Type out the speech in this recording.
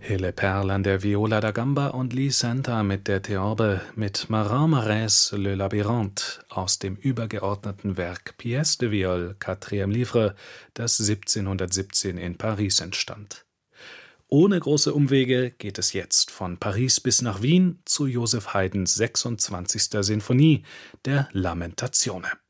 Hille Perl an der Viola da Gamba und Lee Santa mit der Theorbe mit Marin Marais Le Labyrinthe aus dem übergeordneten Werk Pièce de Viol, 4. Livre, das 1717 in Paris entstand. Ohne große Umwege geht es jetzt von Paris bis nach Wien zu Joseph Haydns 26. Sinfonie, der Lamentazione.